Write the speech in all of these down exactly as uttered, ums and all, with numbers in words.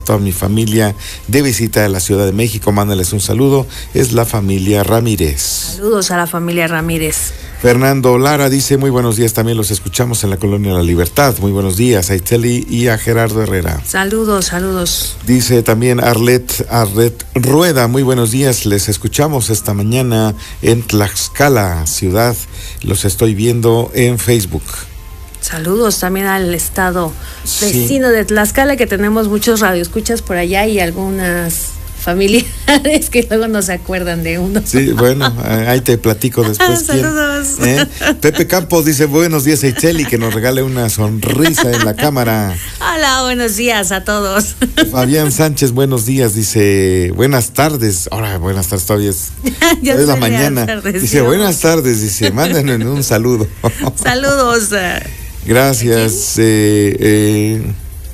Toda mi familia de visita a la Ciudad de México, mándales un saludo, es la familia Ramírez. Saludos a la familia Ramírez. Fernando Lara dice, muy buenos días, también los escuchamos en la Colonia La Libertad. Muy buenos días a Iteli y a Gerardo Herrera. Saludos, saludos. Dice también Arlet, Arlet Rueda, muy buenos días, les escuchamos esta mañana en Tlaxcala, ciudad, los estoy viendo en Facebook. Saludos también al estado vecino sí. de Tlaxcala, que tenemos muchos radioescuchas por allá y algunas familiares que luego no se acuerdan de uno. Sí, bueno, ahí te platico después. Saludos. ¿Eh? Pepe Campos dice, buenos días a Iteli, que nos regale una sonrisa en la cámara. Hola, buenos días a todos. Fabián Sánchez, buenos días, dice, buenas tardes. Ahora, buenas tardes, todavía es, ya es la mañana. Tardes, dice, buenas tardes, dice, mándenme un saludo. Saludos. Gracias. Eh, eh,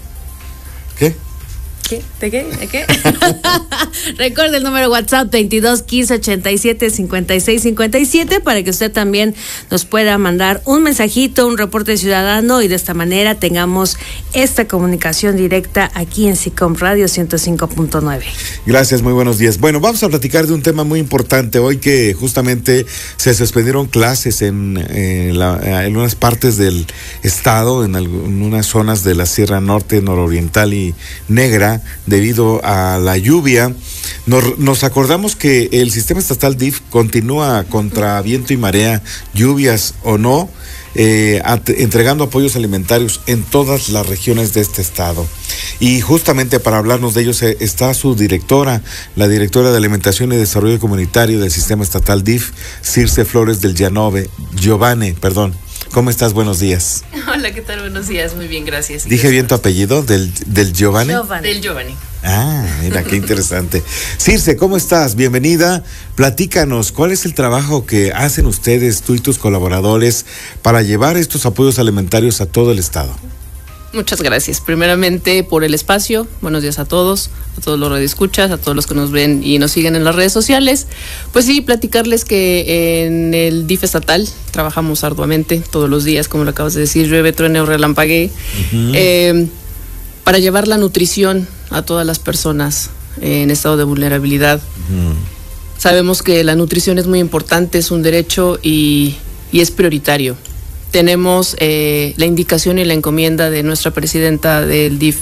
¿Qué? ¿Qué? ¿De qué? ¿De qué? Recuerde el número WhatsApp veintidós quince ochenta y siete cincuenta y seis cincuenta y siete para que usted también nos pueda mandar un mensajito, un reporte ciudadano y de esta manera tengamos esta comunicación directa aquí en SICOM Radio ciento cinco punto nueve. Gracias, muy buenos días. Bueno, vamos a platicar de un tema muy importante hoy, que justamente se suspendieron clases en, en, la, en unas partes del estado, en, en unas zonas de la Sierra Norte, Nororiental y Negra, debido a la lluvia. Nos, nos acordamos que el sistema estatal D I F continúa contra viento y marea, lluvias o no, eh, at, entregando apoyos alimentarios en todas las regiones de este estado. Y justamente para hablarnos de ellos eh, está su directora, la directora de Alimentación y Desarrollo Comunitario del sistema estatal D I F, Circe Flores del Llanove, Giovanni, perdón. ¿Cómo estás? Buenos días. Hola, ¿qué tal? Buenos días, muy bien, gracias. ¿Dije gracias. bien tu apellido? ¿Del, del Giovanni? Giovanni? Del Giovanni. Ah, mira, qué interesante. Circe, ¿cómo estás? Bienvenida. Platícanos, ¿cuál es el trabajo que hacen ustedes, tú y tus colaboradores, para llevar estos apoyos alimentarios a todo el estado? Muchas gracias. Primeramente por el espacio. Buenos días a todos, a todos los radioescuchas, a todos los que nos ven y nos siguen en las redes sociales. Pues sí, platicarles que en el D I F estatal trabajamos arduamente todos los días, como lo acabas de decir, llueve, truene o relampaguee, uh-huh. eh, para llevar la nutrición a todas las personas en estado de vulnerabilidad. Uh-huh. Sabemos que la nutrición es muy importante, es un derecho y, y es prioritario. Tenemos eh, la indicación y la encomienda de nuestra presidenta del D I F,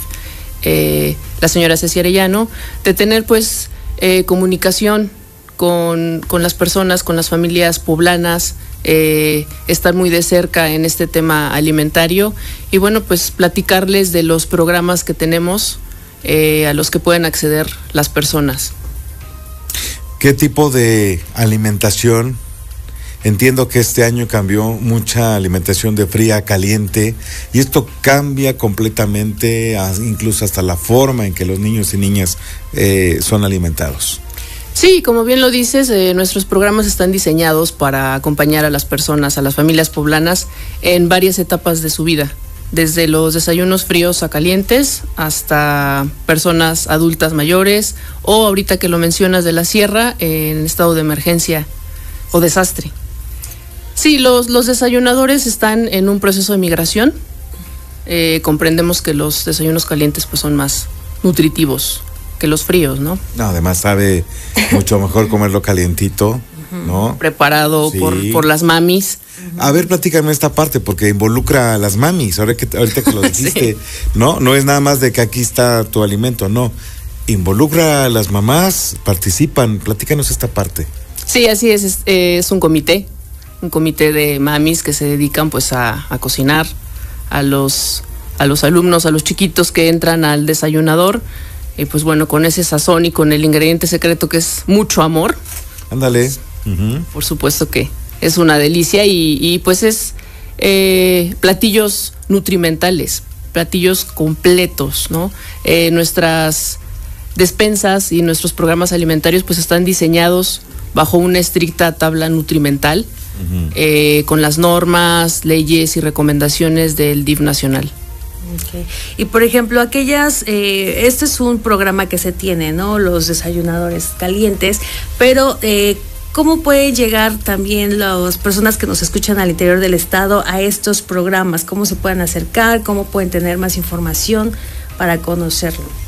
eh, la señora Ceci Arellano, de tener pues eh, comunicación con, con las personas, con las familias poblanas, eh, estar muy de cerca en este tema alimentario y bueno, pues platicarles de los programas que tenemos eh, a los que pueden acceder las personas. ¿Qué tipo de alimentación? Entiendo que este año cambió mucha alimentación de fría a caliente y esto cambia completamente, a, incluso hasta la forma en que los niños y niñas eh, son alimentados. Sí, como bien lo dices, eh, nuestros programas están diseñados para acompañar a las personas, a las familias poblanas en varias etapas de su vida, desde los desayunos fríos a calientes hasta personas adultas mayores o ahorita que lo mencionas de la sierra en estado de emergencia o desastre. Sí, los, los desayunadores están en un proceso de migración. Eh, comprendemos que los desayunos calientes pues son más nutritivos que los fríos, ¿no? No, además sabe mucho mejor comerlo calientito, ¿no? Preparado sí. por, por las mamis. A ver, platícame esta parte, porque involucra a las mamis, ahora que, ahorita que lo dijiste, sí. ¿no? No es nada más de que aquí está tu alimento, no. Involucra a las mamás, participan, platícanos esta parte. Sí, así es, es, es un comité. un comité de mamis que se dedican pues a, a cocinar a los a los alumnos, a los chiquitos que entran al desayunador y pues bueno, con ese sazón y con el ingrediente secreto que es mucho amor. Ándale. Uh-huh. Por supuesto que es una delicia y, y pues es eh, platillos nutrimentales, platillos completos, ¿no? Eh, nuestras despensas y nuestros programas alimentarios pues están diseñados bajo una estricta tabla nutrimental. Uh-huh. eh, con las normas, leyes y recomendaciones del D I F nacional. Okay. Y por ejemplo, aquellas, eh, este es un programa que se tiene, ¿no? Los desayunadores calientes, pero eh, ¿cómo pueden llegar también las personas que nos escuchan al interior del estado a estos programas? ¿Cómo se pueden acercar? ¿Cómo pueden tener más información para conocerlo?